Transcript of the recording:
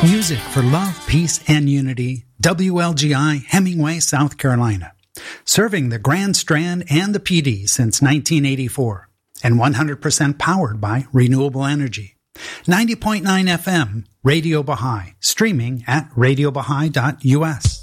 Music for love, peace, and unity. WLGI, Hemingway, South Carolina. Serving the Grand Strand and the PD since 1984. And 100% powered by renewable energy. 90.9 FM, Radio Baha'i. Streaming at radiobaha'i.us.